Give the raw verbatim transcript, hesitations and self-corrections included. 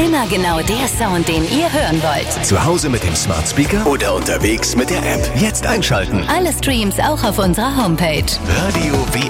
Immer genau der Sound, den ihr hören wollt. Zu Hause mit dem Smart Speaker oder unterwegs mit der App. Jetzt einschalten. Alle Streams auch auf unserer Homepage. Radio W